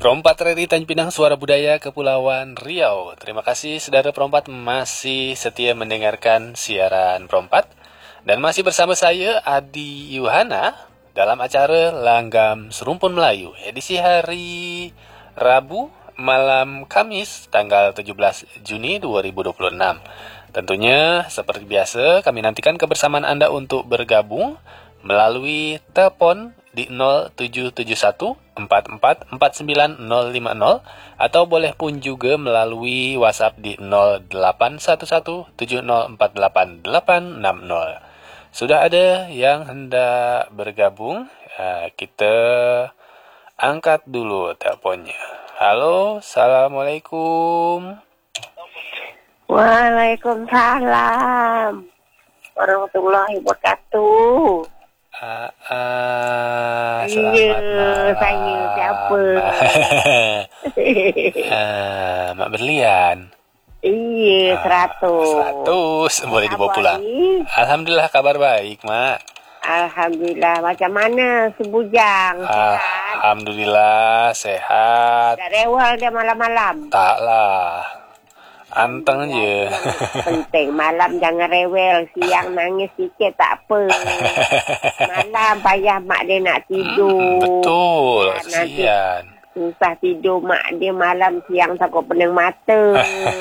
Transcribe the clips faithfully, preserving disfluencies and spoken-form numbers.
Perompat Reri Tanjung Pinang, Suara Budaya Kepulauan Riau. Terima kasih saudara perompat masih setia mendengarkan siaran perompat. Dan masih bersama saya Adi Yuhana dalam acara Langgam Serumpun Melayu, edisi hari Rabu malam Kamis tanggal tujuh belas Juni dua ribu dua puluh enam. Tentunya seperti biasa kami nantikan kebersamaan Anda untuk bergabung melalui telepon di nol tujuh tujuh satu empat empat empat sembilan nol lima nol atau boleh pun juga melalui WhatsApp di nol delapan satu satu tujuh nol empat delapan delapan enam nol. Sudah ada yang hendak bergabung, kita angkat dulu teleponnya. Halo, Assalamualaikum. Waalaikumsalam warahmatullahi wabarakatuh. Ah, ah, Iya, selamat saya malam. siapa? Ah, Mak Berlian. Iya, seratus. Seratus, boleh dibawa Apa pulang. ni? Alhamdulillah kabar baik, Mak. Alhamdulillah. Macam mana sebujang? Sehat? Alhamdulillah sehat. Tak rewel dia malam-malam? Taklah. Anteng je. Penting malam jangan rewel. Siang nangis sikit tak apa. Malam payah mak dia nak tidur. Hmm, betul, Ya, nanti kesian. susah tidur mak dia malam, siang takut pening mata.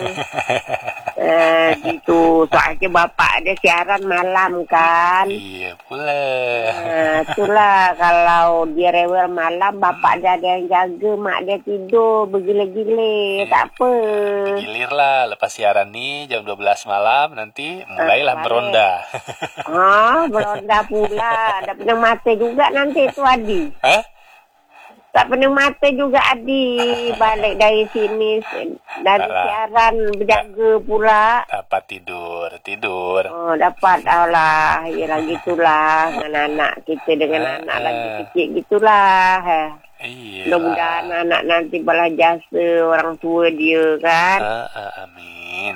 uh, gitu. Soalnya bapak dia siaran malam kan. Iya pula. Uh, itulah kalau dia rewel malam, bapak dia ada yang jaga, mak dia tidur bergila-gila. Tak apa. Gilir lah, lepas siaran nih jam dua belas malam nanti mulailah Ah, meronda. Ah, beronda pula. Ada pening mata juga nanti tu Adi. Hah? Tak pening mata juga Adi. Balik dari sini, dari Taklah. siaran berjaga pula. Dapat tidur, tidur. Oh, dapat. Allah. Yalah gitulah. Dengan anak kita, dengan Ah, anak ah. lagi kecil gitulah. Eh. Iya. Mudah-mudahan anak nanti balas jasa orang tua dia kan. Ah, ah, amin.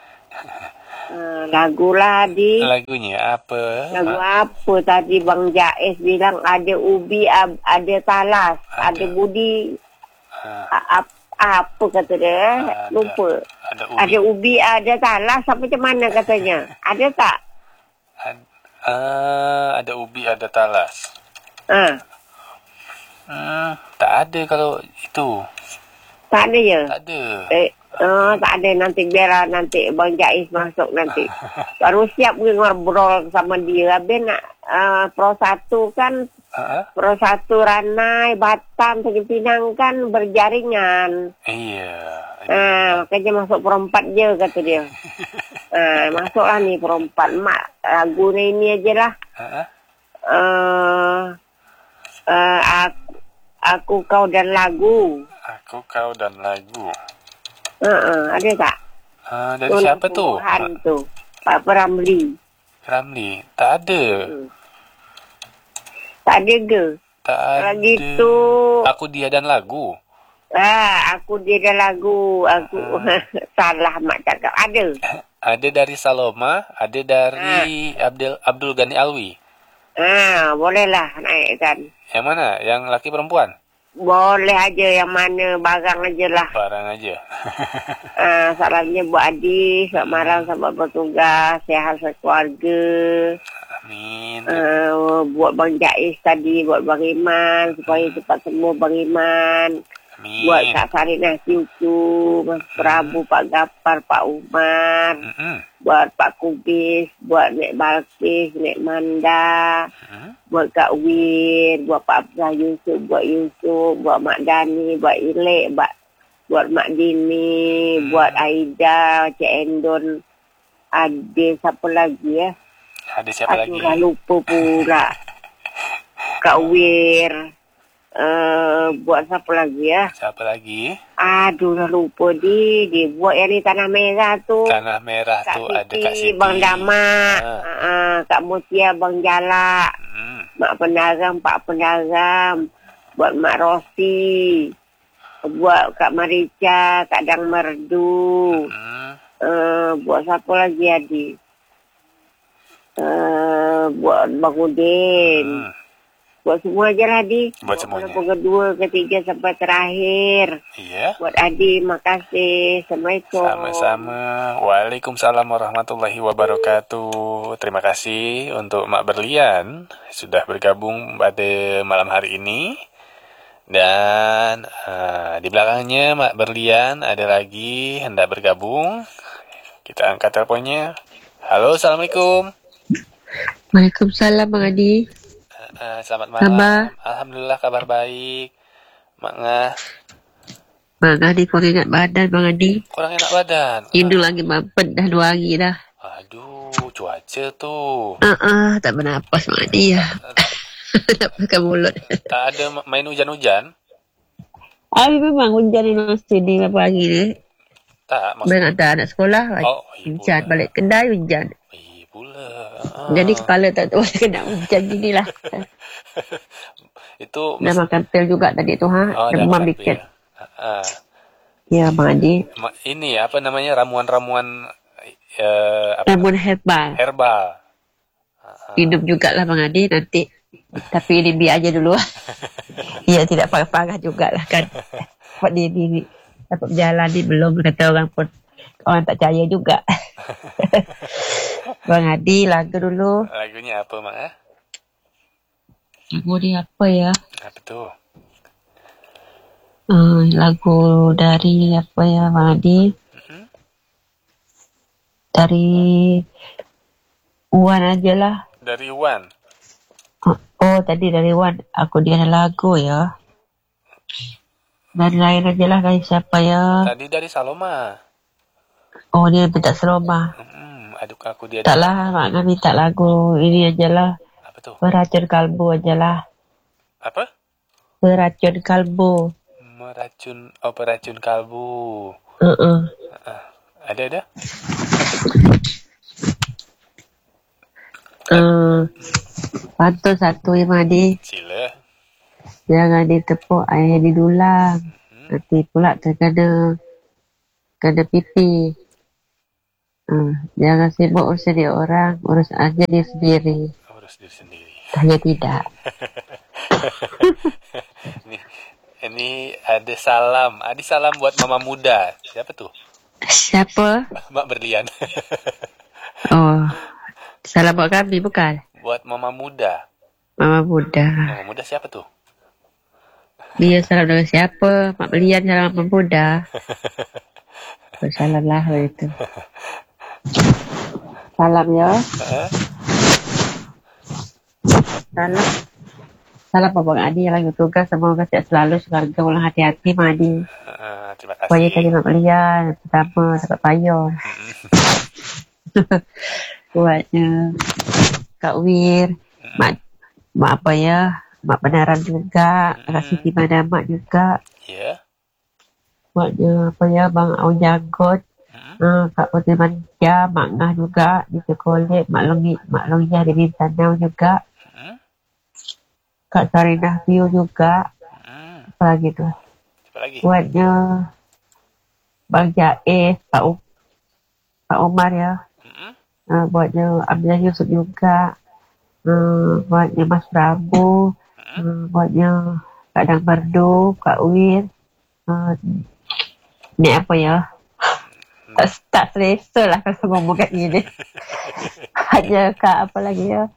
Uh, lagu lah Adi. Lagunya apa? Lagu Mak? apa tadi Bang Jais bilang ada ubi, ab- ada talas, ada, Ada. budi, Ah, a- ap- apa kata dia? Ada. Lupa. Ada ubi. Ada ubi, ada talas, apa macam mana katanya? Ada tak? Ad- ah, ada ubi, ada talas. Ha, Hmm, tak ada kalau itu. tak ada ya? Tak ada. Eh, oh, tak ada. Nanti biarlah nanti Bang Jais masuk nanti. Baru siap pergi ngobrol sama dia. Habis nak uh, Pro satu kan, Ah, Pro satu Ranai, Batam, Tanjung Pinang kan berjaringan. iya. Ah, makanya masuk perempat je kata dia. Ah, masuklah ni perempat. Mak lagu ni ini aje lah. Ah, Uh, uh, aku, aku kau dan lagu. aku, kau dan lagu. Uh, uh, ada tak? Ah, dari siapa tu? Tuhan tu. Pak Peramli. Ramli. Tak ada. Hmm. Tak ada ke? Tak ada. Kalau gitu. Aku, dia dan lagu. Ah, aku dia dan lagu. Aku salah mak cakap. Ada. Ada dari Saloma, ada dari Abdul Abdul Ghani Alwi. Ah, bolehlah naikkan. Yang mana? Yang laki perempuan? Boleh aja yang mana barang aja lah. Barang aja. Ah, salamnya buat Adi, selamat malam, selamat bertugas, sehat sekeluarga. Amin. Ah, buat Bang Jais tadi, buat Bang Iman, supaya cepat sembuh Bang Iman. Amin. Buat Kak Sarinah Cucu, Mas Prabu, Pak Gapar, Pak Umar. Mm-mm. Buat Pak Kubis, buat Nek Balkis, Nek Manda. Mm-mm. Buat Kak Wir, buat Pak Abdullah Yusuf, buat Yusuf, buat Mak Dani, buat Ilek, buat, buat Mak Dini, Hmm. buat Aida, Cik Endon, ada siapa lagi ya? Ada siapa Aku lagi? dah lupa pula. Kak Wir, uh, buat siapa lagi ya? Siapa lagi? Aduh, dah lupa di, dia buat yang ni Tanah Merah tu. Tanah Merah Kak tu ada Kak Siti, Siti. Bang Damak, Ha. uh, uh, Kak Mutia, Bang Jalak. Hmm. Mak Pendaram, Pak Pendaram, buat Mak Rosi, buat Kak Marica, Kak Dang Merdu, Hmm. uh, buat siapa lagi Adi? Uh, buat Bang Udin, Hmm. Buat semua aja lah, Adi. Buat semuanya. Buat kedua, ketiga, sampai terakhir. Iya. Buat Adi, makasih. Assalamualaikum. Sama-sama. Waalaikumsalam warahmatullahi wabarakatuh. Terima kasih untuk Mak Berlian sudah bergabung pada malam hari ini. Dan uh, di belakangnya Mak Berlian ada lagi hendak bergabung. Kita angkat teleponnya. Halo, Assalamualaikum. Waalaikumsalam Bang Adi. Uh, selamat malam. Kabar? Alhamdulillah kabar baik. Mak Ngah. Bang Adi kurang ingat badan Bang Adi. Kurang enak badan. Tidur lagi mampet dah dua hari dah. Aduh, cuaca tuh. Ah, uh-uh, tak bernapas Bang Adi ya. Tak pakai mulut. Tak ada main hujan-hujan? Ah, memang hujan di sini beberapa hari ni. Tak, maksud... Banyak tak anak sekolah. Oh, hujan, balik kedai hujan. Iya pula. Ah. Jadi kepala tak tahu kena hujan gini lah. Itu dah makan pil juga tadi tu ha. Oh, demam dikit. Ah. Ya Bang Adi. Ini apa namanya ramuan-ramuan uh, apa? Ramuan herbal. Herbal. Ah. Hidup jugalah Bang Adi nanti. Tapi ini biar aja dulu. Ya tidak parah-parah jugalah kan. Buat diri dapat berjalan ni belum kata orang pun. Orang tak percaya juga. Bang Adi, lagu dulu. Lagunya apa, Mak? Eh? Lagu ni apa ya? Apa tu? Uh, lagu dari apa ya, Bang Adi? Uh-huh. Dari Wan aja lah. Dari Wan? Oh, oh, tadi dari Wan. Aku dia ada lagu ya. Dari lain aja lah, dari siapa ya? Tadi dari Saloma. Oh, dia minta Saloma. Hmm, aduk aku dia. Tak lah, Mak Nak minta lagu ini aja lah. Apa tu? Beracun kalbu aja lah. Apa? Beracun kalbu. Meracun, oh beracun kalbu. Uh-uh. Uh, ada ada? Uh, pantun satu ya Madi. Sila. Jangan ditepuk air didulang. Hmm. Nanti pula terkena kena pipi. Uh, jangan sibuk urus dia orang, urus aja diri sendiri. Urus diri sendiri. Hanya tidak. ini, ini ada salam. Ada salam buat mama muda. Siapa tuh? Siapa? Mak Berlian. Oh, salam buat kami bukan? Buat mama muda. Mama muda. Mama muda siapa tuh? Dia salam dengan siapa? Mak Berlian salam mama muda. Salam lah itu. Salam ya. Uh-huh. Salam. Salam Abang Adi yang lagi tugas. Semoga sehat selalu. Semoga ulang hati-hati Mak Adi. Uh, terima kasih. Pokoknya tadi Mak Berlian. Pertama dapat payung. Buatnya Kak Wir. Mak, mak apa ya? Mak Benaran juga. Kak Siti Madamak juga. Ya. Yeah. Buatnya apa ya? Bang Au Jagot. Uh, Kak Putri Manja, Mak Ngah juga di Sekolah, Mak Longi, Mak Longi di Mintanao juga. Hmm? Kak Sarinah Piu juga. Hmm. Apa lagi tu? Apa lagi? Buatnya Bang Jaiz, Pak, U- Pak Umar ya. Hmm? Uh, buatnya Abdullah Yusuf juga. Uh, buatnya Mas Prabu. Hmm? Uh, buatnya Kak Dang Merdu, Kak Wir. Uh, ni apa ya? Tak, tak selesa lah kalau ngomong kat gini. Hanya Kak apa lagi ya?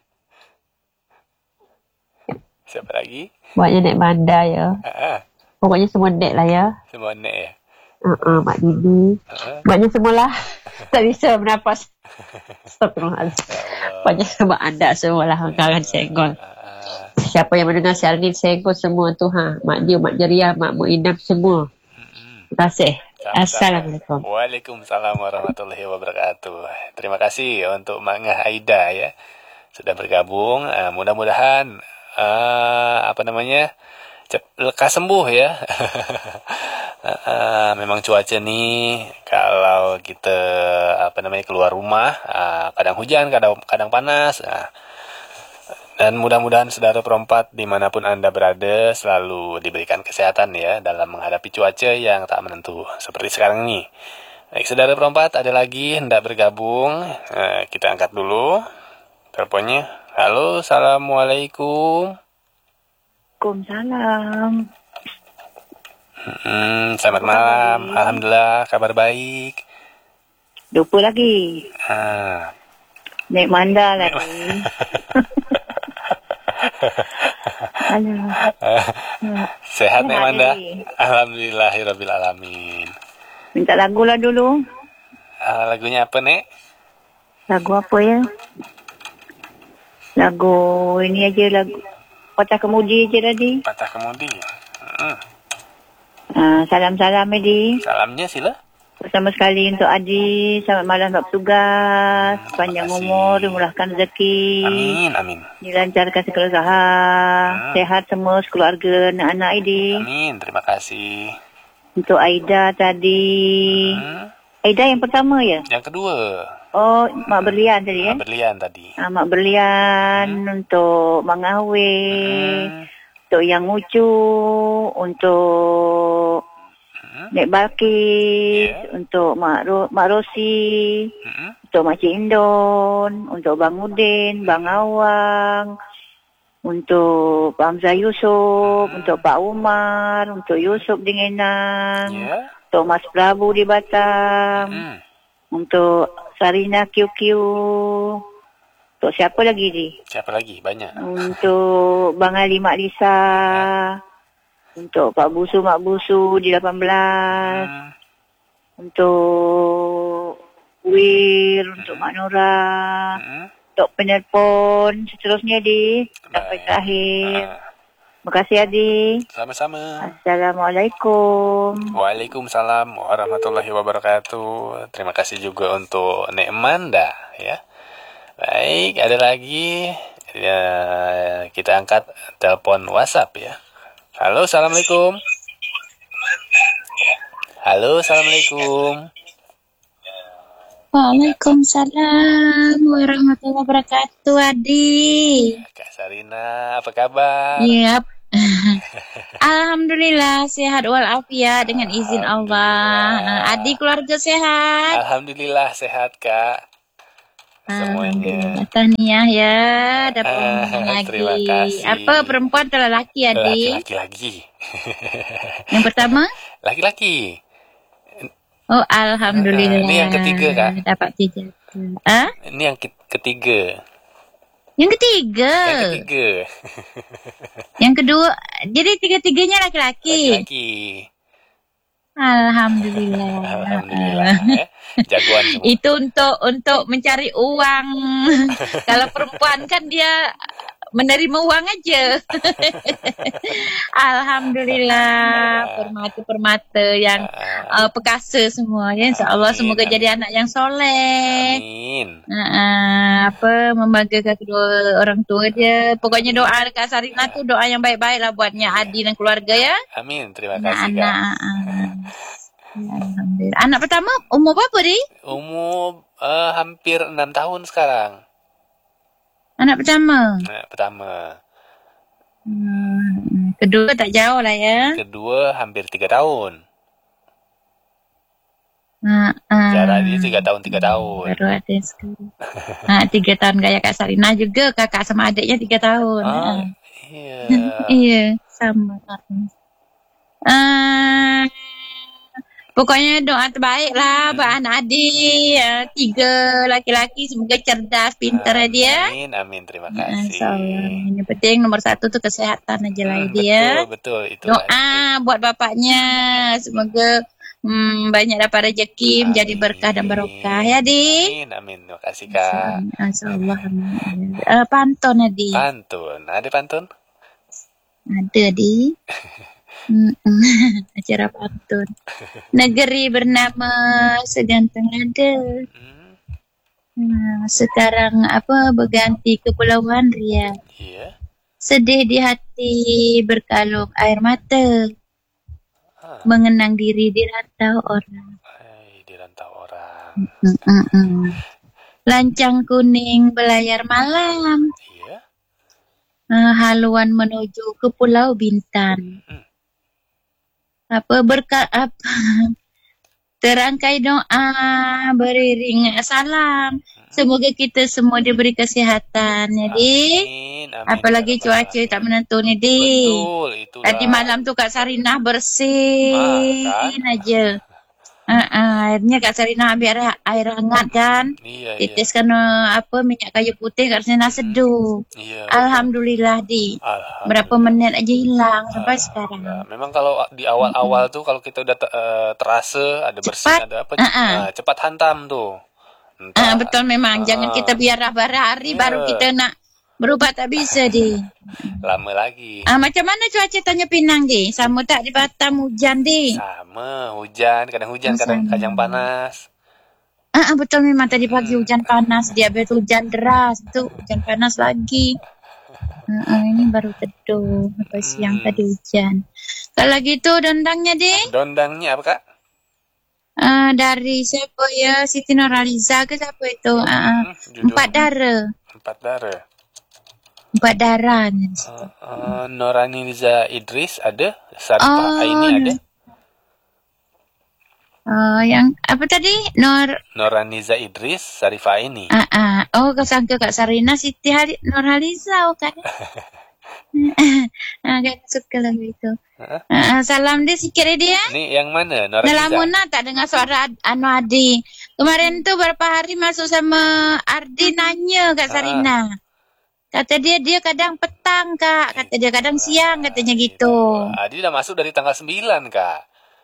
Siapa lagi? Buatnya Nek Manda ya. Uh-huh. Pokoknya semua Nek lah ya. Semua Nek ya? Uh-uh, Mak Didi. Uh-huh. Buatnya semualah. Tak bisa bernapas. Astagfirullahaladzim. Buatnya semua anda semualah. Kawan senggol. Uh-huh. Siapa yang mendengar siaran ini senggol semua tu. Ha? Mak Dio, Mak Jeriah, Mak Mu'inam semua. Uh-huh. Terima kasih. Assalamualaikum. Waalaikumsalam warahmatullahi wabarakatuh. Terima kasih untuk Mak Ngah Aida ya sudah bergabung. Uh, mudah-mudahan uh, apa namanya cep- lekas sembuh ya. uh, uh, memang cuaca nih kalau kita apa namanya keluar rumah uh, kadang hujan, kadang kadang panas. Uh, Dan mudah-mudahan saudara perempat dimanapun Anda berada selalu diberikan kesehatan ya dalam menghadapi cuaca yang tak menentu seperti sekarang ini. Baik, saudara perempat ada lagi hendak bergabung. Eh, kita angkat dulu teleponnya. Halo, Assalamualaikum. Waalaikumsalam. Hmm, selamat malam. Alhamdulillah, kabar baik. Lupa lagi. Ah. Naik Manda lagi. Halo. Sehat Nek Manda? Jadi. Alhamdulillahirabbil alamin. Minta lagu lah dulu. Uh, lagunya apa, Nek? Lagu apa ya? Lagu ini aja, lagu Patah Kemudi aja tadi. Patah Kemudi. Hmm. Uh, salam-salam Edi. Salamnya sila. Bersama sekali untuk Adi. Selamat malam untuk tugas. Hmm, panjang makasih. umur, dimurahkan rezeki. Amin, amin. Dilancarkan segala usaha. Hmm. Sehat semua keluarga, anak-anak Edi. Amin, terima kasih. Untuk Aida tadi. Hmm. Aida yang pertama ya? Yang kedua. Oh, Mak Berlian tadi ya? Mak Berlian tadi. Ah, Mak Berlian Hmm. untuk Mang Awe, Hmm. untuk Yang Ucu, untuk Hmm. Nek Balkis, Yeah. untuk Mak, Ro- Mak Rosi, Hmm. untuk Mak Cik Indon, untuk Bang Udin, Bang Awang, untuk Pak Hamzah Yusof, Hmm. untuk Pak Umar, untuk Yusof di Ngenang, Ya. untuk Mas Prabu di Batam, Hmm. untuk Sarina Q Q, untuk siapa lagi di? Siapa lagi? Banyak. Untuk Bang Ali Mak Lisa, untuk Pak Busu Mak Busu di lapan belas, Hmm. untuk Wir, untuk Mak Nora, Hmm. untuk penelpon seterusnya di sampai Baik. terakhir. Ah, Terima kasih Adi. sama-sama. Assalamualaikum. Waalaikumsalam warahmatullahi wabarakatuh. Terima kasih juga untuk Nek Manda ya. Baik, ada lagi ya, kita angkat telepon WhatsApp ya. Halo, assalamualaikum. Halo, assalamualaikum. Waalaikumsalam warahmatullahi wabarakatuh, Adi. Kak Sarina, apa kabar? Yap. Alhamdulillah sehat walafiat dengan izin Allah. Alhamdulillah. Adi keluarga sehat. Alhamdulillah sehat, Kak. Semuanya. Alhamdulillah. Tahniah ya, dapat Ah, undangan lagi. terima kasih. Apa perempuan atau lelaki, Adi? Laki-laki lagi. Yang pertama? Laki-laki. Oh, alhamdulillah. Ini yang ketiga, Kak. Dapat tiga. Ah? Ini yang ke- ketiga. Yang ketiga. Yang ketiga. Yang kedua. Jadi tiga-tiganya laki-laki. Laki-laki. Alhamdulillah. Alhamdulillah. Ya. Jagoan semua. Itu untuk untuk mencari uang. Kalau perempuan kan dia menerima uang aja. Alhamdulillah, permata-permata yang uh, perkasa semua ya. InsyaAllah Amin, semoga amin. jadi anak yang soleh. Amin. Uh, uh, apa membanggakan kedua orang tua dia. Pokoknya doa Kak Sarina tu doa yang baik-baik lah buatnya Adi dan keluarga ya. Amin. Terima kasih, Kak. Anak-anak. Uh, ya, Alhamdulillah. Anak pertama umur berapa di? Umur eh, hampir enam tahun sekarang. Anak pertama. Nah, pertama. Hmm, kedua tak jauh lah ya. Kedua hampir tiga tahun. Ha, ha. Jarak dia tiga tahun, tiga tahun. Baru ada sekali. Ha, tiga tahun kayak Kak Sarina juga. Kakak sama adiknya tiga tahun. Ah, Ha. iya. Iya, sama. Uh, pokoknya doa terbaik lah buat anak adik. Uh, tiga laki-laki semoga cerdas, pintar dia. Amin, amin. Terima Uh, kasih. InsyaAllah. Yang penting nomor satu tu kesehatan aja lah Hmm, dia. betul, betul. Itu Doa buat bapaknya semoga hmm, banyak dapat rezeki menjadi berkah dan barokah ya Di. Amin, amin. Terima kasih, Kak. Insyaallah. Uh, pantun Adi. Pantun. Ada pantun? Ada Di. Mm-mm. Acara pantun. Negeri bernama Segantang Ada. Hmm, Nah, sekarang apa berganti Kepulauan Riau. iya. Sedih di hati berkalung air mata. Ah, Mengenang diri di rantau orang. hai, di rantau orang. Mm-mm. Lancang kuning belayar malam. Iya. Uh, haluan menuju ke Pulau Bintan. Hmm. Apa berkat apa terangkai doa, beriring salam. Semoga kita semua diberi kesihatan ya, Dik. Amin, amin. Apalagi cuaca tak menentu ni, Dik. Betul, itulah. Tadi malam tu Kak Sarinah bersihin Ah, kan? aja. Uh, uh, akhirnya Kak Sarinah ambil air, air hangat kan. Iya, iya. Diteskan uh, apa minyak kayu putih Kak Sarinah seduh. Iya. Alhamdulillah, Dik. Alhamdulillah. Berapa menit aja hilang sampai sekarang. Nah, memang kalau di awal-awal tuh kalau kita udah te- eh, terasa ada bersin, Cepat. ada apa, Uh-uh. nah, cepat hantam tuh. Ah, Entah. betul memang. Jangan Ah. kita biar hari Ya. baru kita nak berubah, tak bisa, Di. Lama lagi. Ah, macam mana cuaca Tanjung Pinang, Di? Sama tak di Batam hujan, Di? Sama, hujan, kadang hujan, Oh, kadang sama. kadang panas. Ah, ah, betul memang tadi pagi hujan panas, dia habis hujan deras, tu hujan panas lagi. Ah, ah, ini baru teduh, lepas siang Hmm. tadi hujan. Kalau gitu dondangnya, Di? Dondangnya apa, Kak? Ah, dari siapa ya? Siti Nurhaliza ke siapa itu? Ah, ah. Hmm, judul Empat darah. Empat darah. Empat darah. Uh, uh, Norani Riza Idris ada, Sarifah Oh, Aini ada. Ah, yang apa tadi? Nur Noraniza Idris, Sarifah Aini. Ah, ah. Oh, kau sangka Kak Sarina Siti Hari Nurhaliza, oh, kan? Ah, kan suka lagu itu. Hah? Ah, salam dia sikit dia. Ini yang mana? Dah Noraniza. lama nak tak dengar suara Ad- Anu Adi. Kemarin tu berapa hari masuk sama Ardi nanya Kak Sarina. Kata dia, dia kadang petang, Kak. Kata dia kadang siang, katanya gitu. Adi dah masuk dari tanggal sembilan, Kak.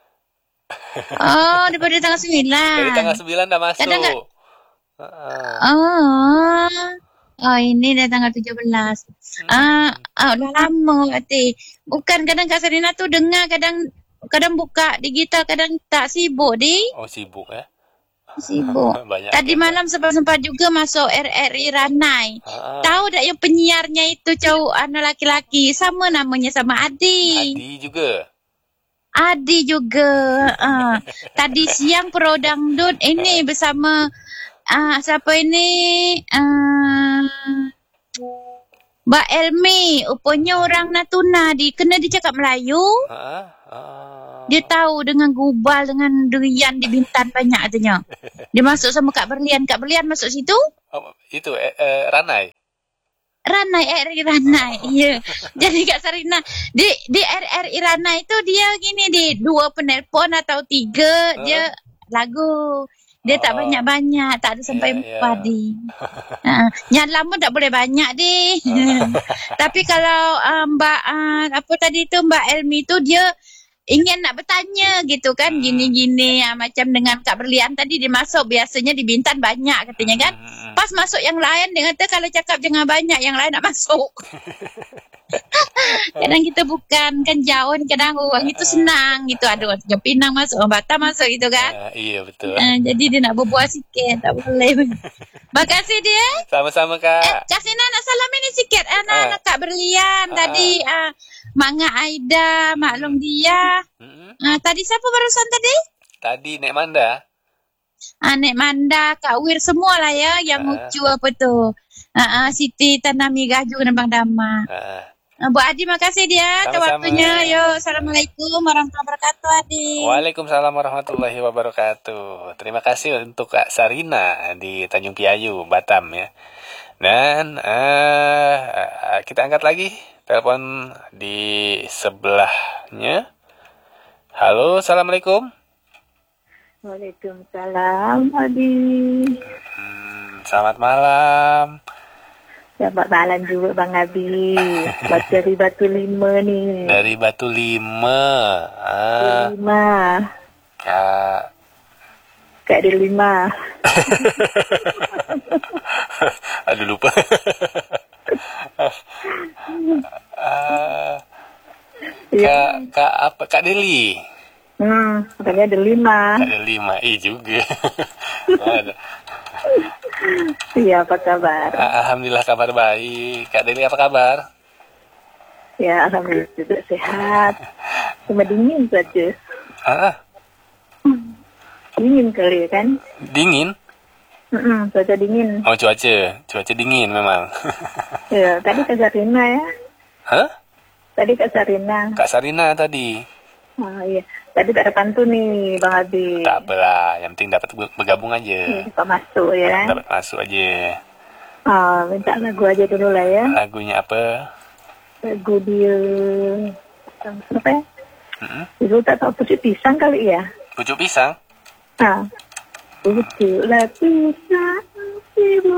Oh, daripada tanggal sembilan. Dari tanggal sembilan dah masuk. Kadang tak- Uh, Oh. Oh, ini dah tanggal tujuh belas. Ah, ah, dah lama berarti. Bukan kadang Kak Sarina tu dengar, kadang kadang buka digital, kadang tak sibuk, Di. oh, sibuk ya? Sibuk. Banyak. Tadi malam sempat-sempat juga masuk R R I Ranai. Ah, Tahu tak yang penyiarnya itu cowok anak laki-laki, sama namanya sama Adi. Adi juga. Adi juga. Ah. Tadi siang Pro Dangdut ini bersama ah siapa ini? Ah, Mbak Elmi, rupanya orang Natuna, di kena dia cakap Melayu. Ah, ah. Dia tahu dengan gubal, dengan durian di Bintan banyak katanya. Dia masuk sama Kak Berlian. Kak Berlian masuk situ. Oh, itu eh, eh, Ranai. Ranai, R R I Ranai. Ya. Jadi Kak Sarina, di di R R I Ranai itu dia gini, di dua penelpon atau tiga, Huh? dia lagu. Dia tak Oh. banyak-banyak, tak ada Ya, sampai ya. empat, Di. Uh, yang lama tak boleh banyak, Di. Tapi kalau uh, Mbak, uh, apa tadi tu, Mbak Elmi tu, dia ingin nak bertanya gitu kan, Hmm. gini-gini, uh, macam dengan Kak Berlian tadi dia masuk, biasanya di Bintan banyak katanya kan. Hmm. Pas masuk yang lain, dia kata kalau cakap jangan banyak, yang lain nak masuk. Kadang kita bukan, kan jauh, kadang orang itu senang gitu. Ada orang Tanjung Pinang masuk, orang Batam masuk gitu kan. Ah, iya betul. Uh, jadi dia nak berbual sikit, tak boleh. Makasih dia. Sama-sama, Eh, Kak. Kak Sina nak salam ini sikit. Anak-anak Kak Berlian Ah. tadi. Uh, Mak Ngah Aida, Mak Long Dia. Hmm. Uh, tadi siapa barusan tadi? Tadi Nek Manda. Uh, Nek Manda, Kak Wir, semua lah ya. Yang Ah. lucu apa tu. Uh, uh, Siti Tanami Gaju, Nembang Dama. Ah. Uh, Bu Adi, makasih dia. Atas Sama-sama. waktunya. Yo, Assalamualaikum warahmatullahi wabarakatuh, Adi. Waalaikumsalam warahmatullahi wabarakatuh. Terima kasih untuk Kak Sarina di Tanjung Piayu, Batam ya. Dan eh, kita angkat lagi telepon di sebelahnya. Halo, assalamualaikum. Waalaikumsalam, Adi. Hmm, selamat malam. Selamat malam juga, Bang Abi. Dari Batu Lima ni. Dari Batu Lima. Ah, Lima. Kak. Kak ada lima. Aduh lupa. Ah, Kak, Kak apa? Kak Deli. Hmm, katanya ada lima. Kak Deli mah eh juga. Ada. Iya, apa kabar? Alhamdulillah kabar baik. Kak Deli apa kabar? Ya, alhamdulillah juga sehat. Cuma dingin saja. Ah, Dingin kali kan? dingin. Mm-mm, cuaca dingin. Oh cuaca, cuaca dingin memang. Ya, tadi Kak Sarina ya. Hah? Tadi Kak Sarina. Kak Sarina tadi. Oh iya, tadi tak ada pantun nih Bang Adi. Tak apalah, yang penting dapat be- bergabung aja. Dapat masuk ya. Dapat masuk aja. Oh, minta lagu aja dulu lah ya. Lagunya apa? Lagu dia apa ya? Mm-mm. Itu tak tahu pucuk pisang kali ya. Pucuk pisang? Ah, pucuklah pisang ibu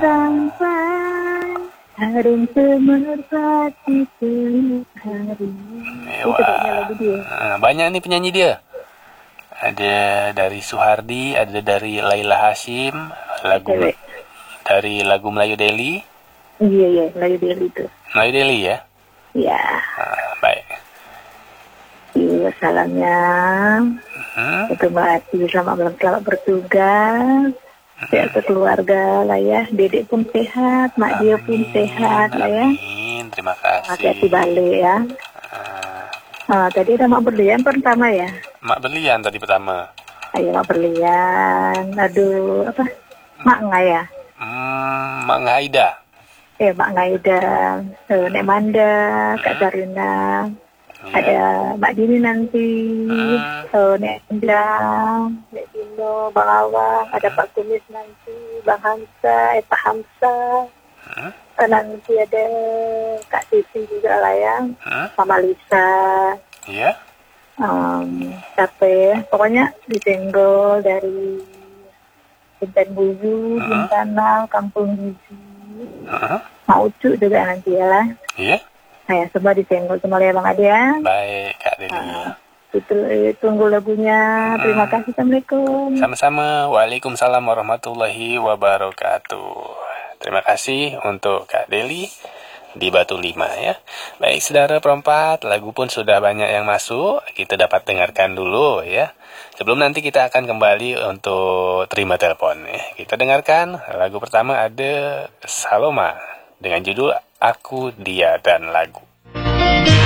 merampai harum semerpati tengah hari. Itu kayaknya lagu dia. Ah, banyak nih penyanyi dia. Ada dari Suhardi, ada dari Laila Hasyim, lagu Cewek. dari lagu Melayu Deli. Iya iya, lagu dia itu. Melayu Deli ya? Ya, Ah, baik. iya salamnya. Hmm? Untuk Mbak Ati, selamat malam, selamat bertugas. Sehat keluarga lah ya. Dedek pun sehat, mak dia pun sehat lah ya. Amin, terima kasih. Hati-hati balik ya. Ah, Ah, tadi ada mak berlian pertama ya. Mak Berlian tadi pertama. Ayo mak berlian. Aduh, apa? Mak nggak ya? Hmm, Mak Ngaida. Eh, mak Ngaida, eh, Nek Manda, Kak Sarina. Ada Mbak Dini nanti, Hmm. eh, Nek Endang, Nek Dino, Bang Awang, ada Pak Kumis nanti, Bang Hamsa, eh Pak Hamsa. Hmm? Eh, nanti ada Kak Sisi juga lah ya, Hmm? Mama Lisa. Iya? Um, siapa ya? Pokoknya disenggol dari Bintan Buyu, Hmm. Bintanal, Kampung Gizi. Hmm? Mau Ucu juga nanti ya lah. Iya? Nah, semua disenggol semua ya Bang Adi ya. Baik, Kak Deli. Ah, itu eh, tunggu lagunya. Terima kasih. Assalamualaikum. Sama-sama. Waalaikumsalam warahmatullahi wabarakatuh. Terima kasih untuk Kak Deli di Batu Lima ya. Baik, saudara perempat, lagu pun sudah banyak yang masuk. Kita dapat dengarkan dulu ya. Sebelum nanti kita akan kembali untuk terima telepon ya. Kita dengarkan lagu pertama ada Saloma dengan judul Aku, Dia, dan Lagu.